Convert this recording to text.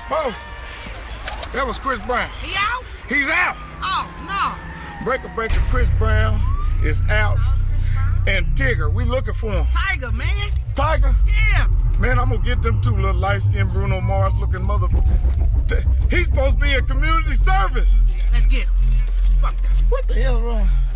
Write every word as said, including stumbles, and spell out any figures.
Oh, that was Chris Brown. He out? He's out. Oh, no. Breaker Breaker Chris Brown is out. And Tigger, we looking for him. Tiger, man. Tiger? Yeah. Man, I'm gonna get them two little light-skinned Bruno Mars looking mother. He's supposed to be a community service. Let's get him. Fuck that. What the hell wrong?